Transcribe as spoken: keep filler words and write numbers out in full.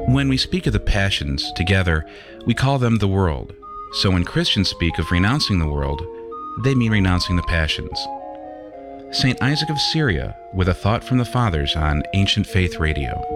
When we speak of the passions together, we call them the world. So when Christians speak of renouncing the world, they mean renouncing the passions. Saint Isaac of Syria with a thought from the Fathers on Ancient Faith Radio.